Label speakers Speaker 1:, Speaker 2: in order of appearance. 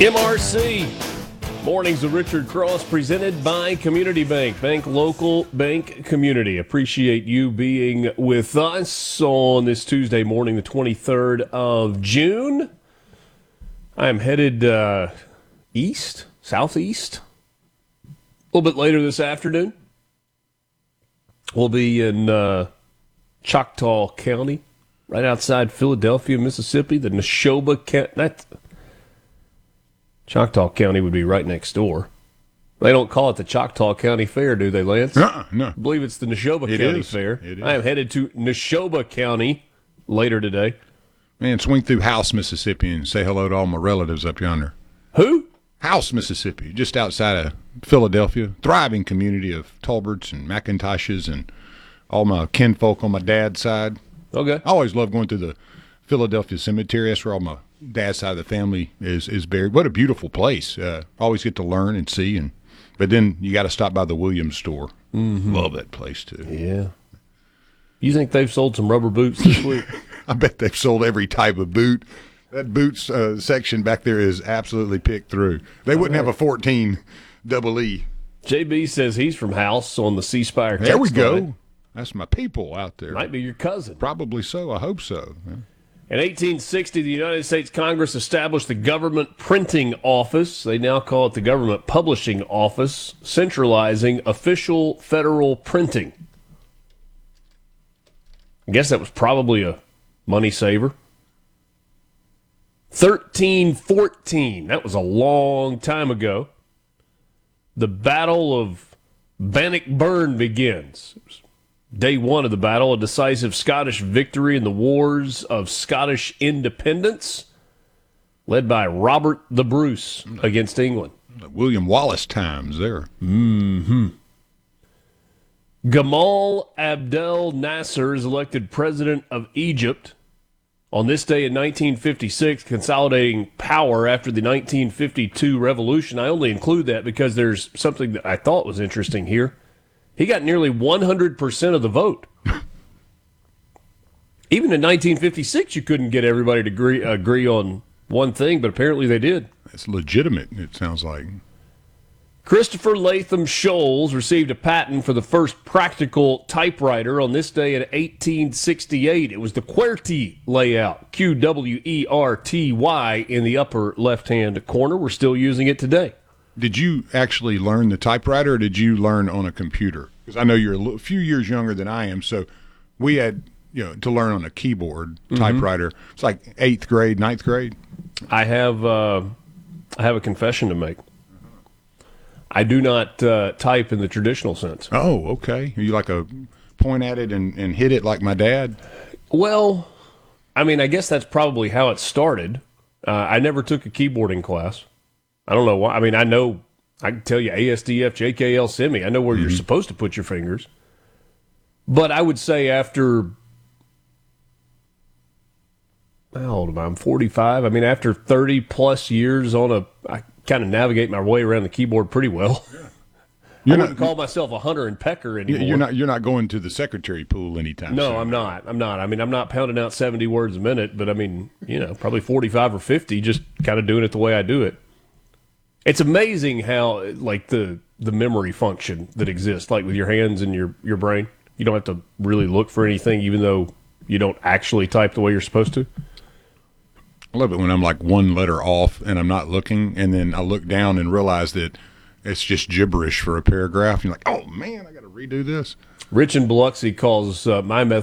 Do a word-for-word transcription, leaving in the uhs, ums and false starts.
Speaker 1: M R C Mornings with Richard Cross, presented by Community Bank. Bank local, bank community. Appreciate you being with us on this Tuesday morning, the twenty-third of June. I am headed uh, east, southeast, a little bit later this afternoon. We'll be in uh, Choctaw County, right outside Philadelphia, Mississippi. The Neshoba County. That's, Choctaw County would be right next door. They don't call it the Choctaw County Fair, do they, Lance?
Speaker 2: Uh-uh, no.
Speaker 1: I believe it's the Neshoba
Speaker 2: It
Speaker 1: County
Speaker 2: is.
Speaker 1: Fair.
Speaker 2: It is.
Speaker 1: I am headed to Neshoba County later today.
Speaker 2: Man, swing through House, Mississippi, and say hello to all my relatives up yonder.
Speaker 1: Who?
Speaker 2: House, Mississippi, just outside of Philadelphia. Thriving community of Talberts and McIntoshes and all my kinfolk on my dad's side.
Speaker 1: Okay.
Speaker 2: I always love going to the Philadelphia Cemetery. That's where all my dad's side of the family is, is buried. What a beautiful place. Uh, always get to learn and see. and But then you got to stop by the Williams store. Mm-hmm. Love that place, too.
Speaker 1: Yeah. You think they've sold some rubber boots this week?
Speaker 2: I bet they've sold every type of boot. That boots uh, section back there is absolutely picked through. They wouldn't have a fourteen double E.
Speaker 1: J B says he's from House on the C Spire text
Speaker 2: There we go.
Speaker 1: line.
Speaker 2: That's my people out there.
Speaker 1: Might be your cousin.
Speaker 2: Probably so. I hope so. Yeah.
Speaker 1: In eighteen sixty, the United States Congress established the Government Printing Office. They now call it the Government Publishing Office, centralizing official federal printing. I guess that was probably a money saver. thirteen fourteen, that was a long time ago. The Battle of Bannockburn begins. It was day one of the battle, a decisive Scottish victory in the Wars of Scottish Independence, led by Robert the Bruce against England.
Speaker 2: The William Wallace times there.
Speaker 1: Mm-hmm. Gamal Abdel Nasser is elected president of Egypt on this day in nineteen fifty-six, consolidating power after the nineteen fifty-two revolution. I only include that because there's something that I thought was interesting here. He got nearly one hundred percent of the vote. Even in nineteen fifty-six, you couldn't get everybody to agree, agree on one thing, but apparently they did.
Speaker 2: It's legitimate, it sounds like.
Speaker 1: Christopher Latham Scholes received a patent for the first practical typewriter on this day in eighteen sixty-eight. It was the QWERTY layout, Q W E R T Y, in the upper left-hand corner. We're still using it today.
Speaker 2: Did you actually learn the typewriter, or did you learn on a computer? Because I know you're a little, few years younger than I am, so we had you know to learn on a keyboard typewriter. Mm-hmm. It's like eighth grade, ninth grade.
Speaker 1: I have uh, I have a confession to make. I do not uh, type in the traditional sense.
Speaker 2: Oh, okay. Are you like a point at it and, and hit it like my dad?
Speaker 1: Well, I mean, I guess that's probably how it started. Uh, I never took a keyboarding class. I don't know why. I mean, I know, I can tell you A S D F, J K L, semi. I know where mm-hmm. you're supposed to put your fingers. But I would say after, how old am I? I'm forty-five. I mean, after thirty plus years on a, I kind of navigate my way around the keyboard pretty well. Yeah.
Speaker 2: You're
Speaker 1: I wouldn't
Speaker 2: not,
Speaker 1: call myself a hunter and pecker anymore.
Speaker 2: You're not. You're not going to the secretary pool anytime
Speaker 1: No,
Speaker 2: soon.
Speaker 1: I'm not. I'm not. I mean, I'm not pounding out seventy words a minute, but I mean, you know, probably forty-five or fifty, just kind of doing it the way I do it. It's amazing how, like, the the memory function that exists, like with your hands and your, your brain. You don't have to really look for anything, even though you don't actually type the way you're supposed to.
Speaker 2: I love it when I'm like one letter off and I'm not looking, and then I look down and realize that it's just gibberish for a paragraph. You're like, oh, man, I got to redo this.
Speaker 1: Rich in Biloxi calls uh, my method